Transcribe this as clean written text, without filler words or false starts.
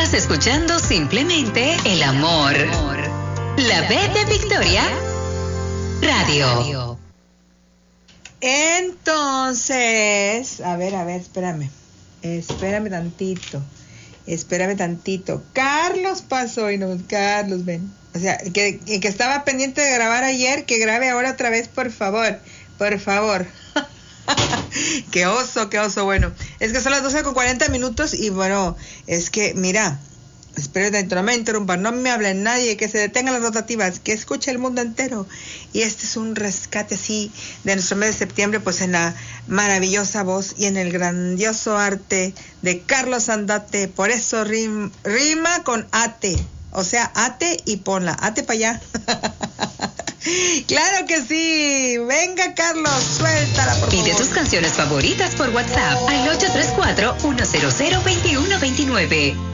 Estás escuchando simplemente el amor. La B de Victoria Radio. Entonces, a ver, espérame tantito. Carlos pasó y no, Carlos, ven. O sea, que estaba pendiente de grabar ayer, que grabe ahora otra vez, por favor. Qué oso, bueno. Es que son las 12:40 y bueno, es que, mira, espero que no me interrumpan, no me hablen nadie, que se detengan las rotativas, que escuche el mundo entero. Y este es un rescate así de nuestro mes de septiembre, pues en la maravillosa voz y en el grandioso arte de Carlos Andate. Por eso rima con ate, o sea, ate y ponla, ate para allá. Claro que sí. Venga, Carlos, suéltala, por favor. Pide tus canciones favoritas por WhatsApp al 834-100-2129.